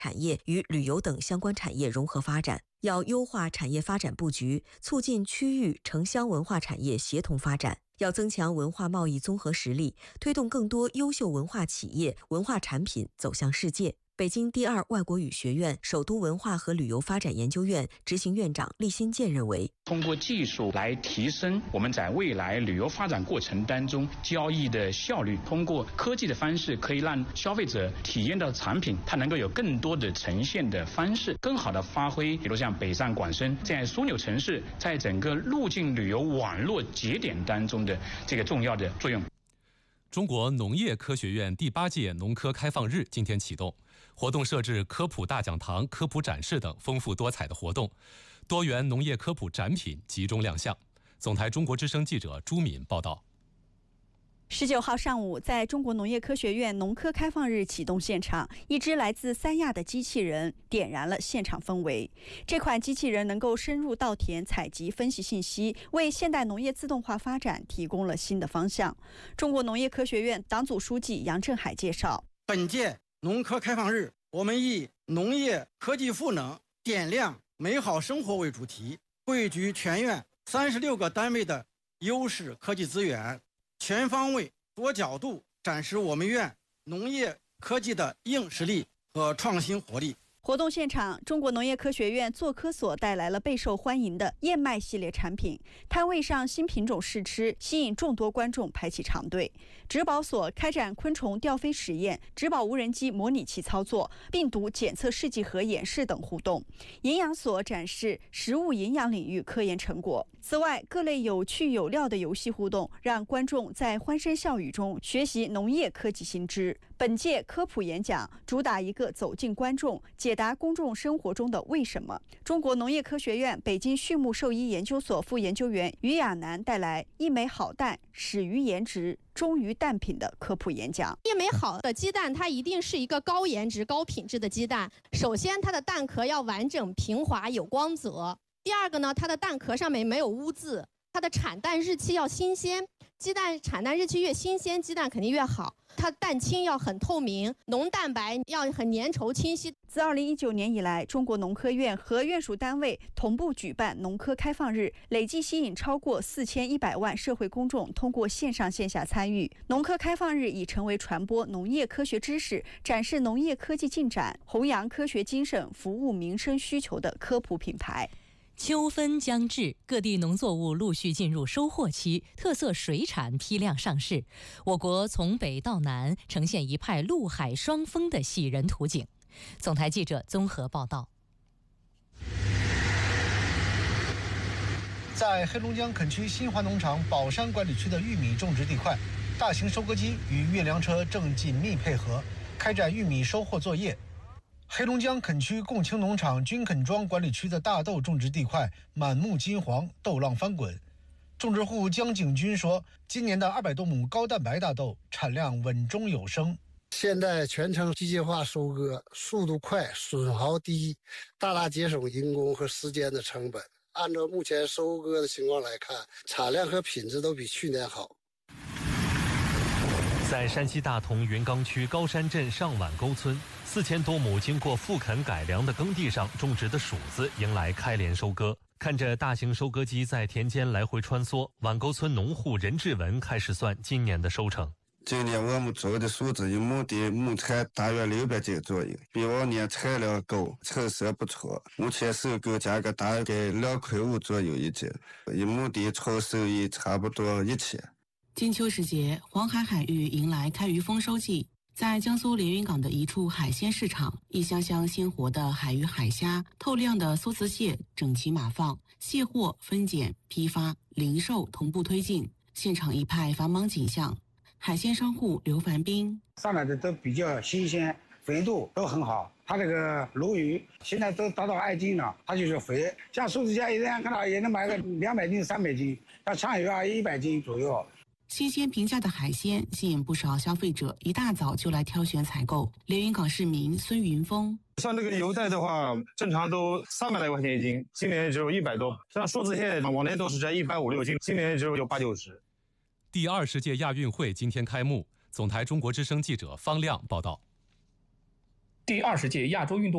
产业与旅游等相关产业融合发展，要优化产业发展布局，促进区域城乡文化产业协同发展。要增强文化贸易综合实力，推动更多优秀文化企业、文化产品走向世界。北京第2外国语学院首都文化和旅游发展研究院执行院长厉新建认为， 通过技术来提升我们在未来旅游发展过程当中交易的效率，通过科技的方式可以让消费者体验到产品它能够有更多的呈现的方式，更好的发挥比如像北上广深这样枢纽城市在整个入境旅游网络节点当中的这个重要的作用。 中国农业科学院第8届农科开放日今天启动，活动设置科普大讲堂、科普展示等丰富多彩的活动，多元农业科普展品集中亮相。总台中国之声记者朱敏报道。 19号上午，在中国农业科学院农科开放日启动现场，一只来自三亚的机器人点燃了现场氛围。这款机器人能够深入稻田采集分析信息，为现代农业自动化发展提供了新的方向。中国农业科学院党组书记杨振海介绍， 本届农科开放日，我们以农业科技赋能点亮美好生活为主题，汇聚全院36个单位的优势科技资源，全方位、多角度展示我们院农业科技的硬实力和创新活力。 活动现场，中国农业科学院做科所带来了备受欢迎的燕麦系列产品，摊位上新品种试吃，吸引众多观众排起长队。植保所开展昆虫吊飞实验、植保无人机模拟器操作、病毒检测试剂盒演示等互动。营养所展示食物营养领域科研成果。此外，各类有趣有料的游戏互动，让观众在欢声笑语中学习农业科技新知。本届科普演讲主打一个走进观众，解答公众生活中的为什么。中国农业科学院北京畜牧兽医研究所副研究员于亚楠带来一枚好蛋始于颜值，忠于蛋品的科普演讲。 一枚好的鸡蛋，它一定是一个高颜值、高品质的鸡蛋。首先，它的蛋壳要完整、平滑、有光泽。第二个呢，它的蛋壳上面没有污渍。它的产蛋日期要新鲜，鸡蛋产蛋日期越新鲜，鸡蛋肯定越好。它蛋清要很透明，浓蛋白要很粘稠清晰。 自2019年以来，中国农科院和院属单位同步举办农科开放日，累计吸引超过4100万社会公众通过线上线下参与。农科开放日已成为传播农业科学知识、展示农业科技进展、弘扬科学精神、服务民生需求的科普品牌。 秋分将至，各地农作物陆续进入收获期，特色水产批量上市。我国从北到南呈现一派陆海双丰的喜人图景。总台记者综合报道。 在黑龙江垦区新华农场宝山管理区的玉米种植地块，大型收割机与运粮车正紧密配合，开展玉米收获作业。黑龙江垦区共青农场军垦庄管理区的大豆种植地块满目金黄，豆浪翻滚。种植户江景军说，今年的200多亩高蛋白大豆产量稳中有升。 现在全程机械化收割，速度快，损耗低，大大节省人工和时间的成本。按照目前收割的情况来看，产量和品质都比去年好。 在山西大同云冈区高山镇上碗沟村，4000多亩经过复垦改良的耕地上种植的薯子迎来开镰收割。看着大型收割机在田间来回穿梭，碗沟村农户任志文开始算今年的收成。 今年我们做的薯子一亩地亩产大约600斤左右，比往年产量高，成色不错。目前收购价格大概2.5块左右一斤，一亩地총收益差不多1000。 金秋时节，黄海海域迎来开渔丰收季。在江苏连云港的一处海鲜市场，一箱箱鲜活的海鱼海虾、透亮的梭子蟹整齐码放，卸货、分拣、批发、零售同步推进，现场一派繁忙景象。海鲜商户刘凡斌： 上来的都比较新鲜，肥度都很好。它这个鲈鱼现在都达到2斤了，它就是肥。像梭子虾一样看到也能买个200斤、300斤，像鲳鱼啊100斤左右。 新鲜平价的海鲜吸引不少消费者一大早就来挑选采购。连云港市民孙云峰： 像这个油带的话，正常都300来块钱一斤，今年只有100多。像梭子蟹往年都是在150、60斤，今年只有80-90。 第20届亚运会今天开幕，总台中国之声记者方亮报道。 第20届亚洲运动